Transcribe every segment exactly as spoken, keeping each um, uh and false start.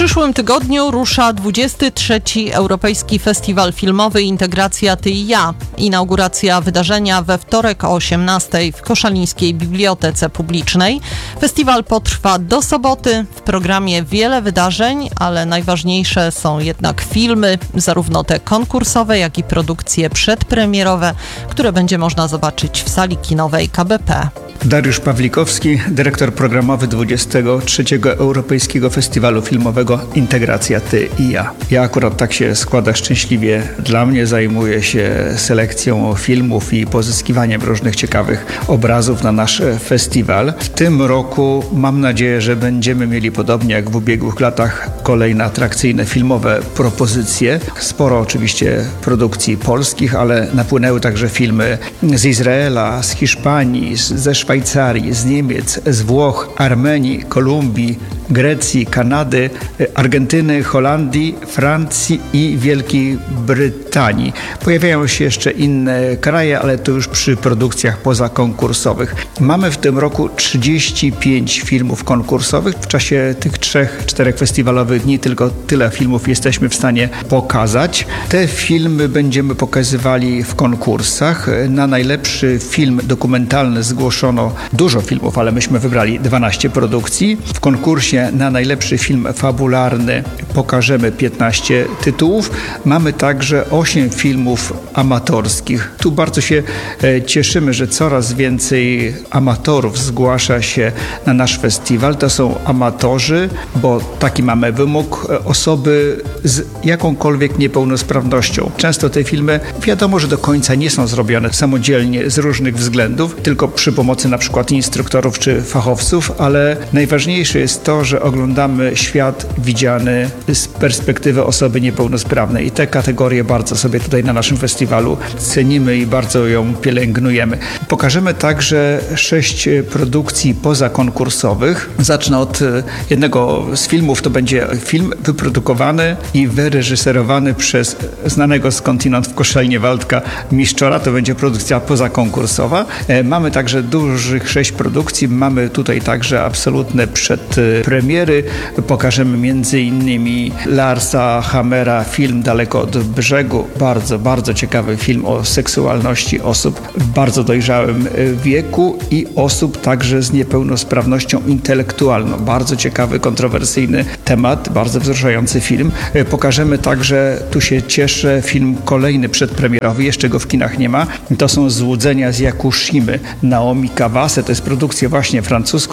przyszłym tygodniu rusza dwudziesty trzeci Europejski Festiwal Filmowy Integracja Ty i Ja. Inauguracja wydarzenia we wtorek o osiemnastej w Koszalińskiej Bibliotece Publicznej. Festiwal potrwa do soboty. W programie wiele wydarzeń, ale najważniejsze są jednak filmy, zarówno te konkursowe, jak i produkcje przedpremierowe, które będzie można zobaczyć w sali kinowej K B P. Dariusz Pawlikowski, dyrektor programowy dwudziestego trzeciego Europejskiego Festiwalu Filmowego Integracja Ty i Ja. Ja akurat tak się składa szczęśliwie. Dla mnie zajmuję się selekcją filmów i pozyskiwaniem różnych ciekawych obrazów na nasz festiwal. W tym roku mam nadzieję, że będziemy mieli podobnie jak w ubiegłych latach kolejne atrakcyjne filmowe propozycje. Sporo oczywiście produkcji polskich, ale napłynęły także filmy z Izraela, z Hiszpanii, ze Szwajcarii, z Niemiec, z Włoch, Armenii, Kolumbii, Grecji, Kanady, Argentyny, Holandii, Francji i Wielkiej Brytanii. Pojawiają się jeszcze inne kraje, ale to już przy produkcjach pozakonkursowych. Mamy w tym roku trzydzieści pięć filmów konkursowych. W czasie tych trzech, czterech festiwalowych dni tylko tyle filmów jesteśmy w stanie pokazać. Te filmy będziemy pokazywali w konkursach. Na najlepszy film dokumentalny zgłoszono dużo filmów, ale myśmy wybrali dwanaście produkcji. W konkursie na najlepszy film fabularny pokażemy piętnaście tytułów. Mamy także osiem filmów amatorskich. Tu bardzo się cieszymy, że coraz więcej amatorów zgłasza się na nasz festiwal. To są amatorzy, bo taki mamy wymóg, osoby z jakąkolwiek niepełnosprawnością. Często te filmy wiadomo, że do końca nie są zrobione samodzielnie z różnych względów, tylko przy pomocy na przykład instruktorów czy fachowców, ale najważniejsze jest to, że oglądamy świat widziany z perspektywy osoby niepełnosprawnej i te kategorie bardzo sobie tutaj na naszym festiwalu cenimy i bardzo ją pielęgnujemy. Pokażemy także sześć produkcji pozakonkursowych. Zacznę od jednego z filmów, to będzie film wyprodukowany i wyreżyserowany przez znanego skądinąd w Koszalinie Waldka Miszczora. To będzie produkcja pozakonkursowa. Mamy także dużych sześć produkcji. Mamy tutaj także absolutne przedpremiery. Pokażemy między innymi Larsa Hammera, film Daleko od brzegu. Bardzo, bardzo ciekawy film o seksualności osób w bardzo dojrzałym wieku i osób także z niepełnosprawnością intelektualną. Bardzo ciekawy, kontrowersyjny temat, bardzo wzruszający film. Pokażemy także, tu się cieszę, film kolejny przedpremierowy, jeszcze go w kinach nie ma. To są Złudzenia z Jakushimy Naomi Kawase. To jest produkcja właśnie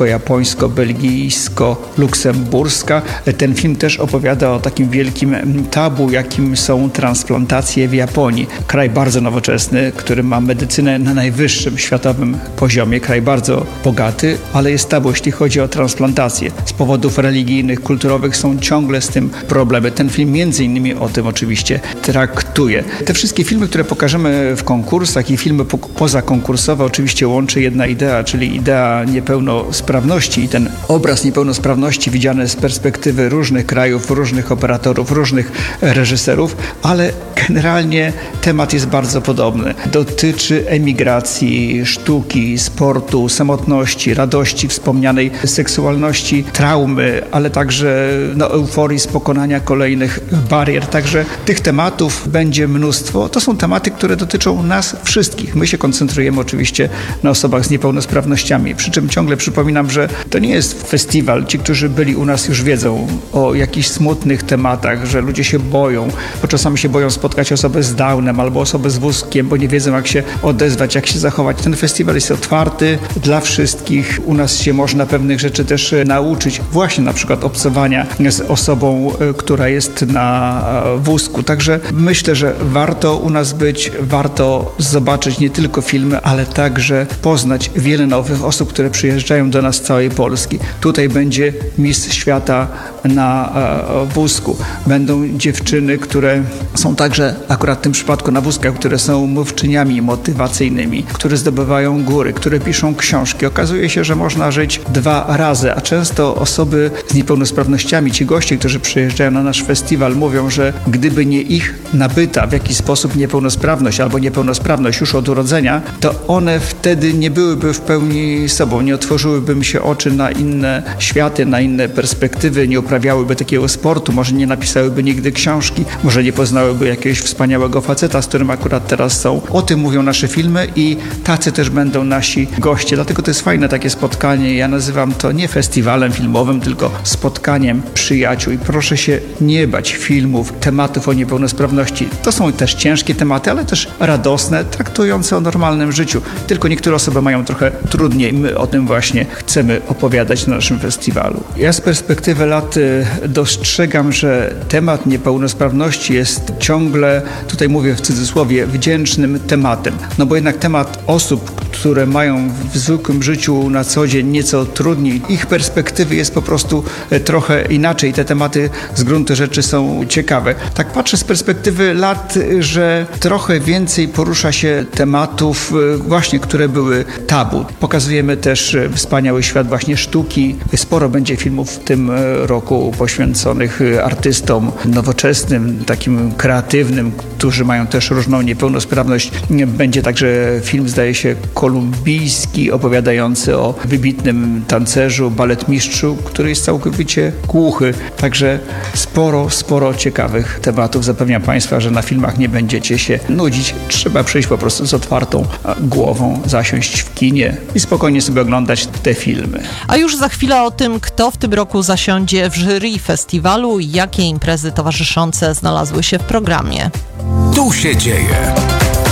francusko-japońsko-belgijsko-luksemburska. Ten film też opowiada o takim wielkim tabu, jakim są transplantacje w Japonii. Kraj bardzo nowoczesny, który ma medycynę na najwyższym światowym poziomie. Kraj bardzo bogaty, ale jest tabu, jeśli chodzi o transplantacje. Z powodów religijnych, kulturowych są ciągle z tym problemy. Ten film między innymi o tym oczywiście traktuje. Te wszystkie filmy, które pokażemy w konkursach i filmy po- pozakonkursowe oczywiście łączy jedna idea, czyli idea niepełnosprawności i ten obraz niepełnosprawności widziany z perspektywy różnych krajów, różnych operatorów, różnych reżyserów, ale generalnie temat jest bardzo podobny. Dotyczy emigracji, sztuki, sportu, samotności, radości wspomnianej, seksualności, traumy, ale także no, euforii z pokonania kolejnych barier. Także tych tematów będzie mnóstwo. To są tematy, które dotyczą nas wszystkich. My się koncentrujemy oczywiście na osobach z niepełnosprawnościami. Przy czym ciągle przypominam, że to nie jest festiwal. Ci, którzy byli u nas już wiedzą o jakichś smutnych tematach, że ludzie się boją, bo czasami się boją spotkać osobę z Downem albo osobę z wózkiem, bo nie wiedzą jak się odezwać, jak się zachować. Ten festiwal jest otwarty dla wszystkich. U nas się można pewnych rzeczy też nauczyć. Właśnie na przykład obcowania z osobą, która jest na wózku. Także myślę, że warto u nas być, warto zobaczyć nie tylko filmy, ale także poznać wiele nowych osób, które przyjeżdżają do nas z całej Polski. Tutaj będzie mistrz świata na e, wózku. Będą dziewczyny, które są także akurat w tym przypadku na wózkach, które są mówczyniami motywacyjnymi, które zdobywają góry, które piszą książki. Okazuje się, że można żyć dwa razy, a często osoby z niepełnosprawnościami, ci goście, którzy przyjeżdżają na nasz festiwal, mówią, że gdyby nie ich nabyta w jakiś sposób niepełnosprawność albo niepełnosprawność już od urodzenia, to one wtedy nie byłyby w pełni sobą, nie otworzyłyby im się oczy na inne światy, na inne perspektywy, nie uprawiałyby uprawiałyby takiego sportu, może nie napisałyby nigdy książki, może nie poznałyby jakiegoś wspaniałego faceta, z którym akurat teraz są. O tym mówią nasze filmy i tacy też będą nasi goście. Dlatego to jest fajne takie spotkanie. Ja nazywam to nie festiwalem filmowym, tylko spotkaniem przyjaciół. I proszę się nie bać filmów, tematów o niepełnosprawności. To są też ciężkie tematy, ale też radosne, traktujące o normalnym życiu. Tylko niektóre osoby mają trochę trudniej. My o tym właśnie chcemy opowiadać na naszym festiwalu. Ja z perspektywy lat dostrzegam, że temat niepełnosprawności jest ciągle, tutaj mówię w cudzysłowie, wdzięcznym tematem. No bo jednak temat osób, które mają w zwykłym życiu na co dzień nieco trudniej, ich perspektywy jest po prostu trochę inaczej. Te tematy z gruntu rzeczy są ciekawe. Tak patrzę z perspektywy lat, że trochę więcej porusza się tematów właśnie, które były tabu. Pokazujemy też wspaniały świat właśnie sztuki. Sporo będzie filmów w tym roku poświęconych artystom nowoczesnym, takim kreatywnym, którzy mają też różną niepełnosprawność. Będzie także film, zdaje się, kolumbijski, opowiadający o wybitnym tancerzu, baletmistrzu, który jest całkowicie głuchy. Także sporo, sporo ciekawych tematów. Zapewniam Państwa, że na filmach nie będziecie się nudzić. Trzeba przyjść po prostu z otwartą głową, zasiąść w kinie i spokojnie sobie oglądać te filmy. A już za chwilę o tym, kto w tym roku zasiądzie w jury festiwalu i jakie imprezy towarzyszące znalazły się w programie. Tu się dzieje.